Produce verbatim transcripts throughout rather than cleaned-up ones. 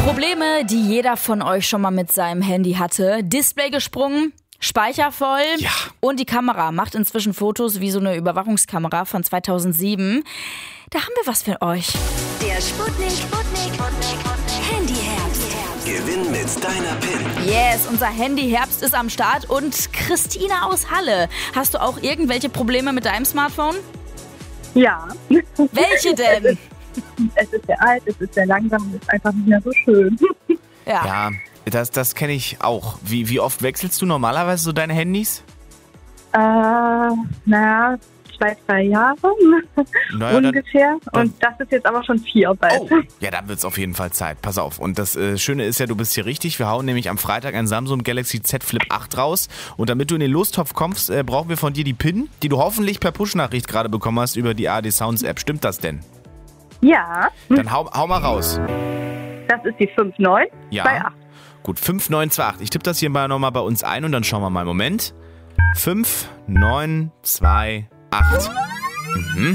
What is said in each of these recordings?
Probleme, die jeder von euch schon mal mit seinem Handy hatte. Display gesprungen, Speicher voll Ja. und die Kamera macht inzwischen Fotos wie so eine Überwachungskamera von zweitausendsieben. Da haben wir was für euch. Der Sputnik, Sputnik, Handyherbst. Gewinn mit deiner PIN. Yes, unser Handyherbst ist am Start und Christina aus Halle. Hast du auch irgendwelche Probleme mit deinem Smartphone? Ja. Welche denn? Es ist sehr alt, es ist sehr langsam, es ist einfach nicht mehr so schön. Ja. Ja, das, das kenne ich auch. Wie, wie oft wechselst du normalerweise so deine Handys? Äh, naja, zwei, drei Jahre Naja, dann- ungefähr. dann- Und das ist jetzt aber schon vier bald. Oh, ja, dann wird es auf jeden Fall Zeit. Pass auf. Und das äh, Schöne ist ja, du bist hier richtig. Wir hauen nämlich am Freitag ein Samsung Galaxy Z Flip acht raus. Und damit du in den Lostopf kommst, äh, brauchen wir von dir die PIN, die du hoffentlich per Push-Nachricht gerade bekommen hast über die A R D Sounds App. Stimmt das denn? Ja, Dann hau, hau mal raus. das ist die fünf neun Ja. zwei acht. Gut, fünf neun zwei acht. Ich tippe das hier mal nochmal bei uns ein und dann schauen wir mal. Moment. fünf neun zwei acht. Mhm.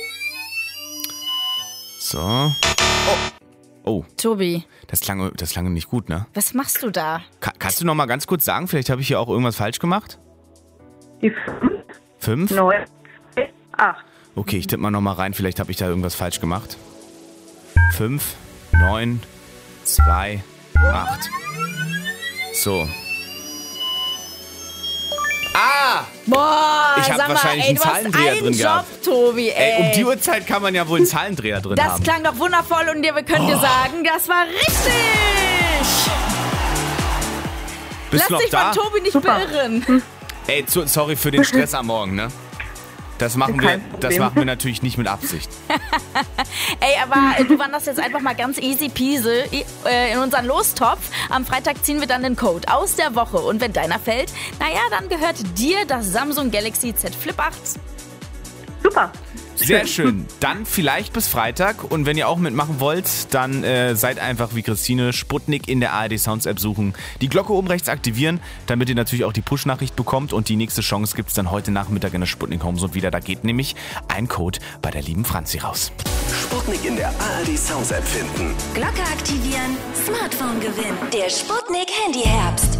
So. Oh. Oh, Tobi, das klang, das klang nicht gut, ne? was machst du da? Ka- kannst du noch mal ganz kurz sagen, vielleicht habe ich hier auch irgendwas falsch gemacht? Die fünf Fünf? neun zwei acht. Okay, ich tippe mal noch mal rein, vielleicht habe ich da irgendwas falsch gemacht. Fünf, neun, zwei, acht. So. Ah! Boah, Ich hab sag mal, wahrscheinlich ey, einen du hast Zahlendreher einen drin Job, gehabt. Tobi, ey. Ey, um die Uhrzeit kann man ja wohl einen Zahlendreher drin das haben. klang doch wundervoll und wir können dir sagen, das war richtig. Bist Lass du noch dich da? von Tobi nicht Super. beirren. Ey, zu, sorry für den Stress am Morgen, ne? Das machen, wir, Kein das Problem. machen wir natürlich nicht mit Absicht. Ey, aber äh, du wanderst jetzt einfach mal ganz easy peasy äh, in unseren Lostopf. Am Freitag ziehen wir dann den Code aus der Woche. Und wenn deiner fällt, naja, dann gehört dir das Samsung Galaxy Z Flip acht. Super. Sehr schön. Dann vielleicht bis Freitag. Und wenn ihr auch mitmachen wollt, dann äh, seid einfach wie Christine Sputnik in der A R D Sounds App suchen. Die Glocke oben rechts aktivieren, damit ihr natürlich auch die Push-Nachricht bekommt. Und die nächste Chance gibt es dann heute Nachmittag in der Sputnik Homezone wieder. Da geht nämlich ein Code bei der lieben Franzi raus. Sputnik in der A R D Sounds App finden. Glocke aktivieren, Smartphone gewinnen. Der Sputnik Handyherbst.